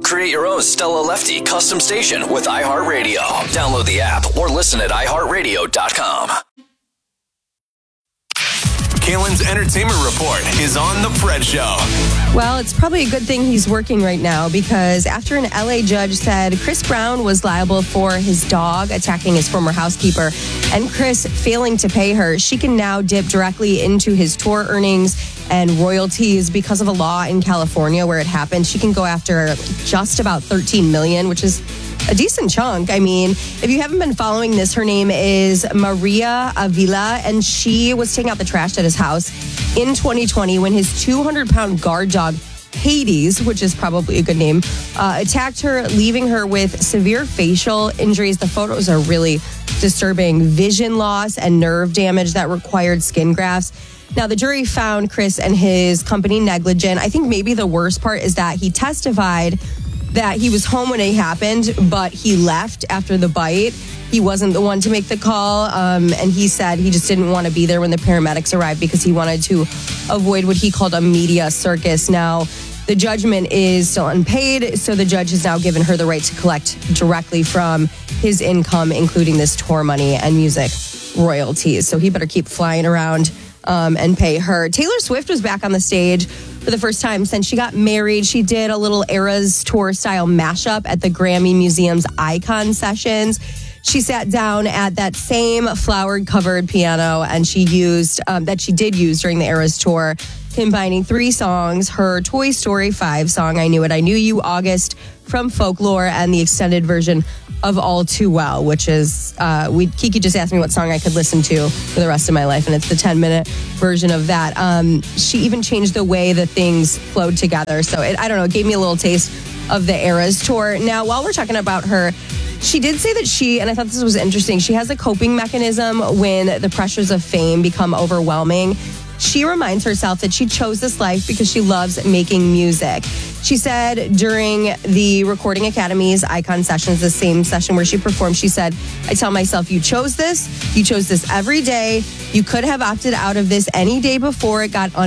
Create your own Stella Lefty custom station with iHeartRadio. Download the app or listen at iHeartRadio.com. Kalen's Entertainment Report is on The Fred Show. Well, it's probably a good thing he's working right now because after an LA judge said Chris Brown was liable for his dog attacking his former housekeeper and Chris failing to pay her, she can now dip directly into his tour earnings and royalties because of a law in California where it happened. She can go after just about $13 million, which is a decent chunk. I mean, if you haven't been following this, her name is Maria Avila, and she was taking out the trash at his house in 2020 when his 200-pound guard dog, Hades, which is probably a good name, attacked her, leaving her with severe facial injuries. The photos are really disturbing. Vision loss and nerve damage that required skin grafts. Now, the jury found Chris and his company negligent. I think maybe the worst part is that he testified that he was home when it happened, but he left after the bite. He wasn't the one to make the call, and he said he just didn't want to be there when the paramedics arrived because he wanted to avoid what he called a media circus. Now, the judgment is still unpaid, so the judge has now given her the right to collect directly from his income, including this tour money and music royalties. So he better keep flying around and pay her. Taylor Swift was back on the stage for the first time since she got married. She did a little Eras Tour style mashup at the Grammy Museum's Icon Sessions. She sat down at that same flowered covered piano and she used that she did use during the Eras Tour, combining 3 songs: her Toy Story 5 song, I Knew It, I Knew You, August from Folklore, and the extended version of All Too Well, which is, Kiki just asked me what song I could listen to for the rest of my life, and it's the 10-minute version of that. She even changed the way the things flowed together. So, I don't know, it gave me a little taste of the Eras Tour. Now, while we're talking about her, she did say that and I thought this was interesting, she has a coping mechanism when the pressures of fame become overwhelming. She reminds herself that she chose this life because she loves making music. She said during the Recording Academy's Icon Sessions, the same session where she performed, she said, I tell myself, you chose this every day. You could have opted out of this any day before it got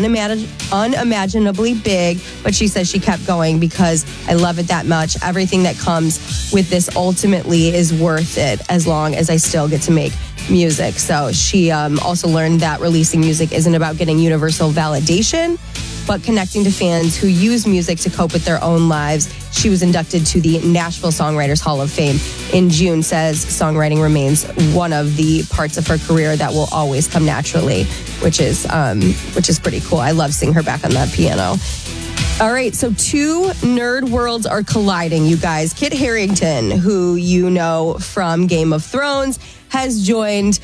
unimaginably big. But she says she kept going because I love it that much. Everything that comes with this ultimately is worth it as long as I still get to make music. So she also learned that releasing music isn't about getting universal validation, but connecting to fans who use music to cope with their own lives. She was inducted to the Nashville Songwriters Hall of Fame in June. Says songwriting remains one of the parts of her career that will always come naturally, which is pretty cool. I love seeing her back on that piano. All right, so 2 nerd worlds are colliding, you guys. Kit Harington, who you know from Game of Thrones, has joined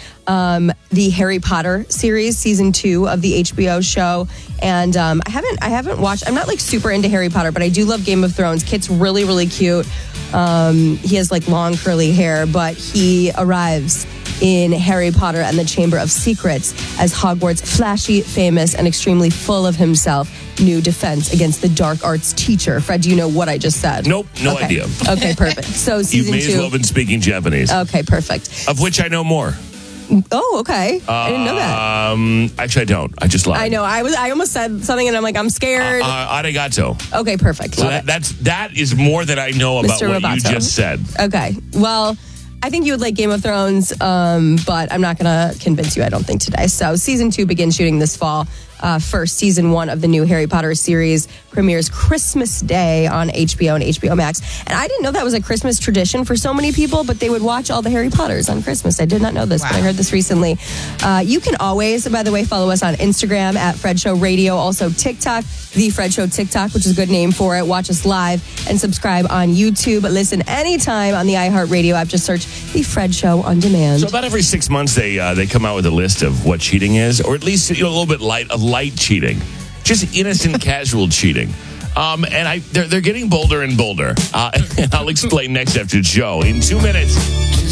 the Harry Potter series, season 2 of the HBO show. And I haven't watched, I'm not like super into Harry Potter, but I do love Game of Thrones. Kit's really, really cute. He has like long curly hair, but he arrives in Harry Potter and the Chamber of Secrets as Hogwarts' flashy, famous, and extremely full of himself new defense against the dark arts teacher. Fred, do you know what I just said? Nope, no idea. Okay, perfect. So season 2. You may as well have been speaking Japanese. Okay, perfect. Of which I know more. Oh, okay. I didn't know that. Actually, I don't. I just lied. I know. I almost said something and I'm like, I'm scared. Arigato. Okay, perfect. So that is more than I know about Mr. what Roboto. you just said. Okay. Well, I think you would like Game of Thrones, but I'm not going to convince you, I don't think, today. So season 2 begins shooting this fall. First, season 1 of the new Harry Potter series premieres Christmas Day on HBO and HBO Max. And I didn't know that was a Christmas tradition for so many people, but they would watch all the Harry Potters on Christmas. I did not know this, but I heard this recently. You can always, by the way, follow us on Instagram at Fred Show Radio. Also TikTok, The Fred Show TikTok, which is a good name for it. Watch us live and subscribe on YouTube. Listen anytime on the iHeartRadio app. Just search The Fred Show on demand. So about every 6 months, they come out with a list of what cheating is, or at least a little bit light cheating, just innocent casual cheating. And they're getting bolder and bolder. And I'll explain next after the show in 2 minutes.